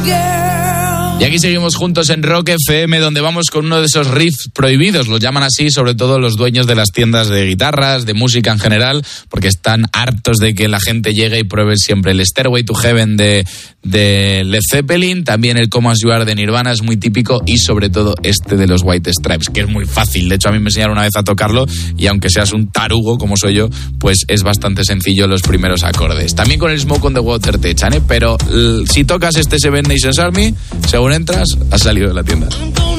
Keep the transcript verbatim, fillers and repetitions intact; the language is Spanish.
Y aquí seguimos juntos en Rock F M, donde vamos con uno de esos riffs prohibidos, los llaman así sobre todo los dueños de las tiendas de guitarras, de música en general, porque están hartos de que la gente llegue y pruebe siempre el Stairway to Heaven de, de Led Zeppelin, también el Come As You Are de Nirvana es muy típico, y sobre todo este de los White Stripes, que es muy fácil. De hecho, a mí me enseñaron una vez a tocarlo y aunque seas un tarugo como soy yo, pues es bastante sencillo los primeros acordes. También con el Smoke on the Water te echan, ¿eh? Pero l- si tocas este Seven Nations Army, según entras, has salido de la tienda.